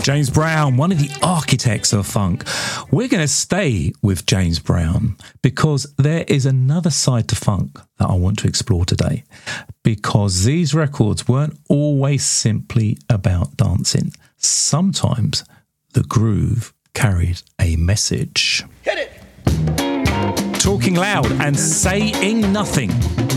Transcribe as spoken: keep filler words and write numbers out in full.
James Brown, one of the architects of funk. We're going to stay with James Brown because there is another side to funk that I want to explore today, because these records weren't always simply about dancing. Sometimes the groove carried a message. Hit it! Talking loud and saying nothing.